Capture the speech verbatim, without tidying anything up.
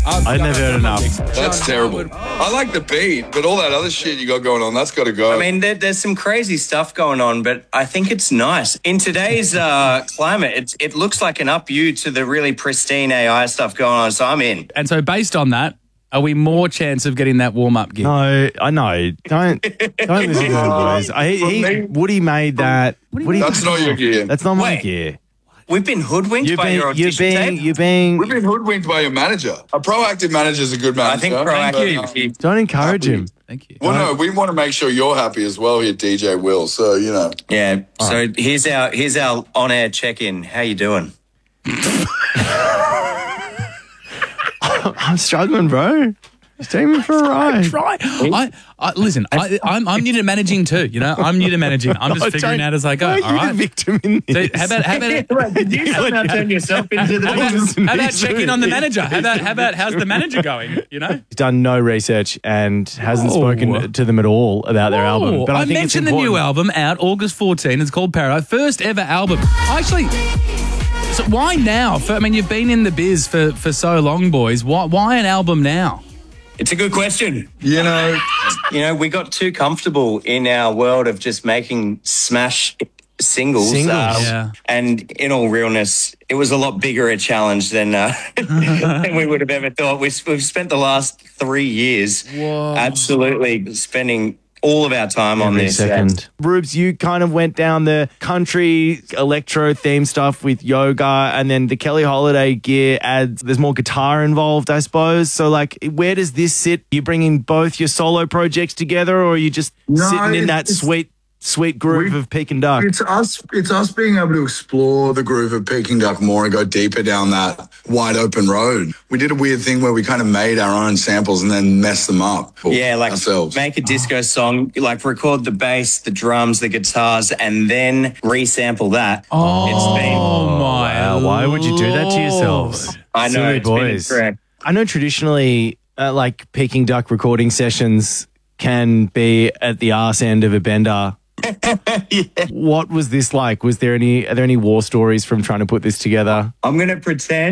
I never heard enough. That's terrible. I like the beat, but all that other shit you got going on, that's got to go. I mean, there, there's some crazy stuff going on, but I think it's nice. In today's uh, climate, it, it looks like an up you to the really pristine A I stuff going on, so I'm in. And so based on that, are we more chance of getting that warm-up gig? No, I know. Don't don't listen to the boys. I, he, Woody made that. Woody, That's not your gear. That's not my Wait. gear. We've been hoodwinked You've by been, your you've audition been, tape. you've been. We've been hoodwinked by your manager. A proactive manager is a good manager. I think proactive. Don't encourage him. Thank you. Well, no, we want to make sure you're happy as well here, D J Will. So, you know. Yeah. So here's our here's our on-air check-in. How you doing? I'm struggling, bro. Just take me for a ride. Try. I, I listen. I, I'm I'm new to managing too. You know, I'm new to managing. I'm just Oh, figuring don't- out as I go. why are All you right. the victim in So this? how about how about Did you somehow turn yourself into the how about, Listen, how about he's checking doing on the it. manager? How about how about how's the manager going? You know. He's done no research and hasn't Whoa. spoken to them at all about their album. Oh, But I, I, think mentioned it's the new important. album out August fourteenth. It's called Paradise. First ever album. Actually, so why now? For, I mean, you've been in the biz for, for so long, boys. Why why an album now? It's a good question. You know, You know, we got too comfortable in our world of just making smash singles. Singles. uh, Yeah. And in all realness, it was a lot bigger a challenge than, uh, than we would have ever thought. We, we've spent the last three years absolutely spending all of our time on Every this. second. Rubes, you kind of went down the country electro theme stuff with yoga, and then the Kelly Holiday gear adds, there's more guitar involved, I suppose. So, like, where does this sit? You bringing both your solo projects together, or are you just No, sitting in it's- that it's- sweet, sweet groove We- of Peking Duck? It's us. It's us being able to explore the groove of Peking Duck more and go deeper down that wide open road. We did a weird thing where we kind of made our own samples and then messed them up. for Yeah, like ourselves. make a disco song, like record the bass, the drums, the guitars, and then resample that. Oh, It's been, my! Wow, why would you do that to yourselves? Oh, I know, Silly it's been boys. incorrect. I know traditionally, uh, like Peking Duck recording sessions can be at the arse end of a bender. What was this like? Was there any? Are there any war stories from trying to put this together? I'm going to pretend